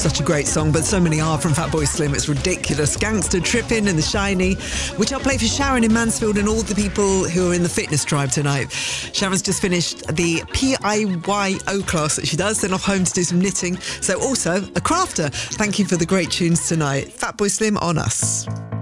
such a great song, but so many are from Fatboy Slim. It's ridiculous. Gangster, Trippin' and The Shiny, which I'll play for Sharon in Mansfield and all the people who are in the fitness tribe tonight. Sharon's just finished the PIYO class that she does, then off home to do some knitting. So also a crafter. Thank you for the great tunes tonight. Fatboy Slim on Us.